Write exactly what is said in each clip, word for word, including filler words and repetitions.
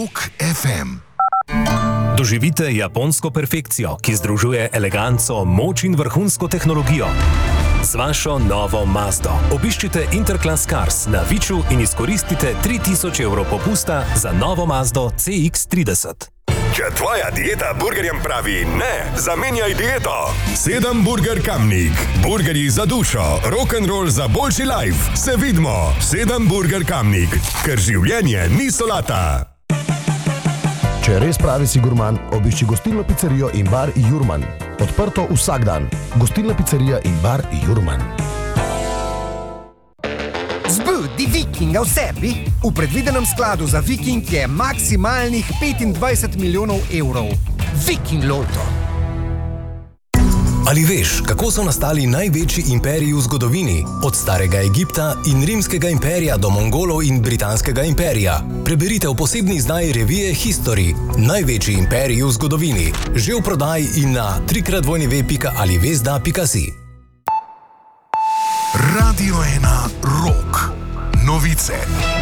Rock ef em. Doživite japonsko perfekcijo, ki združuje eleganco, moč in vrhunsko tehnologijo. Z vašo novo Mazdo obiščite Interclass Cars na Viču in izkoristite tri tisoč evrov popusta za novo Mazdo C X trideset. Če tvoja dieta burgerjem pravi ne, zamenjaj dieto. Sedem Burger Kamnik. Burgerji za dušo, rock'n'roll za boljši life. Se vidimo. Sedem Burger Kamnik. Ker življenje ni solata. Če res pravi si gurman, obišči gostilno pizzerijo in bar Jurman. Odprto vsak dan. Gostilna pizzerija in bar Jurman. Zbudi Vikinga v sebi. V predvidenem skladu za Viking je maksimalnih petindvajset milijonov evrov. Viking Loto. Ali veš, kako so nastali največji imperiji v zgodovini? Od starega Egipta in rimskega imperija do Mongolov in britanskega imperija. Preberite v posebni izdaji revije History. Največji imperiji v zgodovini. Že v prodaji in na tri krat w pika alivezda pika si. Radio ena Rock. Novice.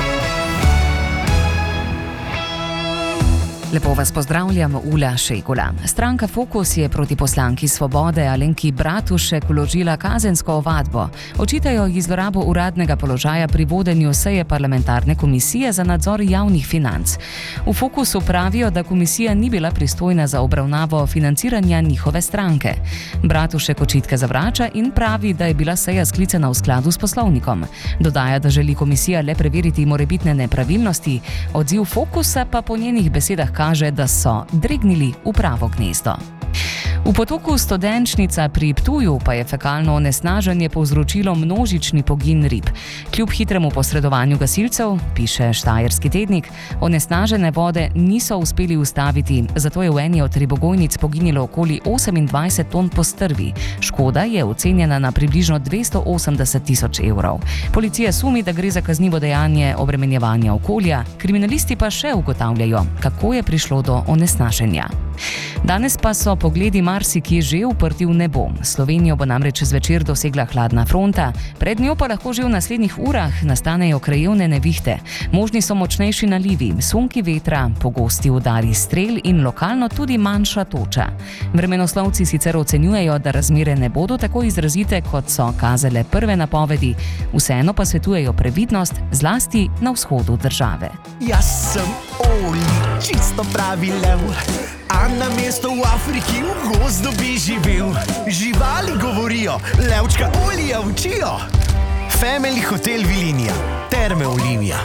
Lepo vas pozdravljam, Ula Šegula. Stranka Fokus je proti poslanki Svobode Alenki Bratušek vložila kazensko ovadbo. Očitajo ji zlorabo uradnega položaja pri vodenju seje parlamentarne komisije za nadzor javnih financ. V Fokusu pravijo, da komisija ni bila pristojna za obravnavo financiranja njihove stranke. Bratušek očitke zavrača in pravi, da je bila seja sklicana v skladu s poslovnikom. Dodaja, da želi komisija le preveriti morebitne nepravilnosti, odziv Fokusa pa po njenih besedah kaže, da so dregnili v pravo gnezdo. V potoku Studenčnica pri Ptuju pa je fekalno onesnaženje povzročilo množični pogin rib. Kljub hitremu posredovanju gasilcev, piše Štajerski tednik, onesnažene vode niso uspeli ustaviti, zato je v eni od ribogojnic poginilo okoli osemindvajset ton postrvi. Škoda je ocenjena na približno dvesto osemdeset tisoč evrov. Policija sumi, da gre za kaznivo dejanje obremenjevanja okolja, kriminalisti pa še ugotavljajo, kako je prišlo do onesnaženja. Danes pa so pogledi marsikje že uprti v nebo. Slovenijo bo namreč zvečer dosegla hladna fronta, pred njo pa lahko že v naslednjih urah nastanejo krajevne nevihte. Možni so močnejši nalivi, sunki vetra, pogosti udari strel in lokalno tudi manjša toča. Vremenoslovci sicer ocenjujejo, da razmere ne bodo tako izrazite, kot so kazale prve napovedi, vseeno pa svetujejo previdnost, zlasti na vzhodu države. Jaz sem Oli, čisto pravi lev. A na mesto v Afriki v gozdu bi živel. Živali govorijo, levčka Olija učijo. Family Hotel Vilinija, Terme Olivija.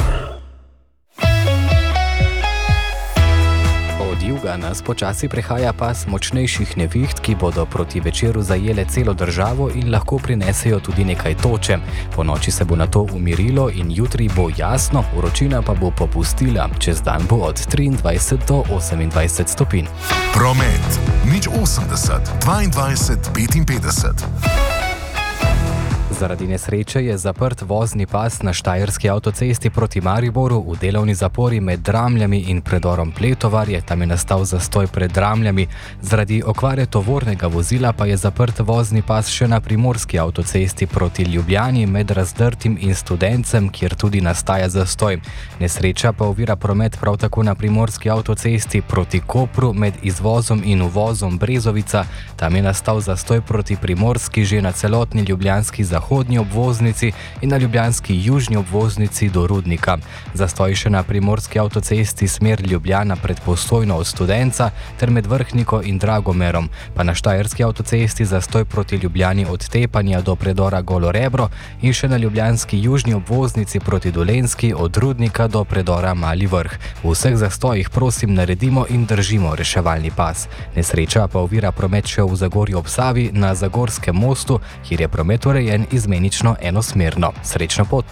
Od juga nas počasi prehaja pas močnejših neviht, ki bodo proti večeru zajele celo državo in lahko prinesejo tudi nekaj toče. Po noči se bo nato umirilo in jutri bo jasno, vročina pa bo popustila. Čez dan bo od triindvajset do osemindvajset stopinj. Promet nič osemdeset dvaindvajset petinpetdeset. Zaradi nesreče je zaprt vozni pas na štajerski avtocesti proti Mariboru v delovni zapori med Dramljami in predorom Pletovarje. Tam je nastal zastoj pred Dramljami. Zaradi okvare tovornega vozila pa je zaprt vozni pas še na primorski avtocesti proti Ljubljani med Razdrtim in Studencem, kjer tudi nastaja zastoj. Nesreča pa ovira promet prav tako na primorski avtocesti proti Kopru med izvozom in uvozom Brezovica. Tam je nastal zastoj proti primorski že na celotni ljubljanski zahodni obvoznici in na ljubljanski južni obvoznici do Rudnika. Zastoj še na primorski avtocesti smer Ljubljana pred Postojno od Studenca ter med Vrhniko in Dragomerom, pa na štajerski avtocesti zastoj proti Ljubljani od Tepanja do predora Golo Rebro in še na ljubljanski južni obvoznici proti Dolenjski od Rudnika do predora Mali Vrh. V vseh zastojih prosim naredimo in držimo reševalni pas. Nesreča pa ovira promet še v Zagorju ob Savi na Zagorskem mostu, kjer je promet urejen izmenično enosmerno. Srečno pot!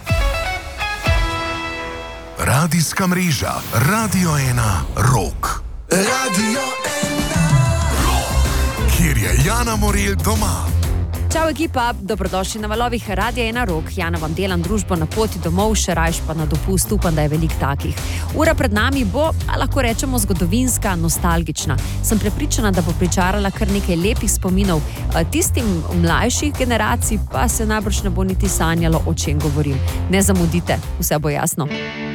Radijska mreža Radio ena Rock. Radio ena Rock. Kjer je Jana Morel doma. Čau ekipa, dobrodošli na valovih Radia ena Rock. Jana vam delam družbo na poti domov, še rajš pa na dopust, upam, da je veliko takih. Ura pred nami bo, a lahko rečemo, zgodovinska, nostalgična. Sem prepričana, da bo pričarala kar nekaj lepih spominov. Tistim mlajših generacij pa se najbrž ne bo niti sanjalo, o čem govorim. Ne zamudite, vse bo jasno.